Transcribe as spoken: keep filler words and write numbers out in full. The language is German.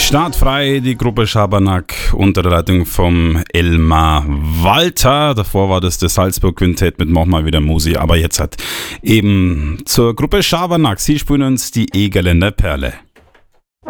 Startfrei die Gruppe Schabernack unter der Leitung vom Elmar Walter. Davor war das das Salzburg Quintett mit Mach mal wieder Musi. Aber jetzt hat eben zur Gruppe Schabernack. Sie spielen uns die Egerländer Perle.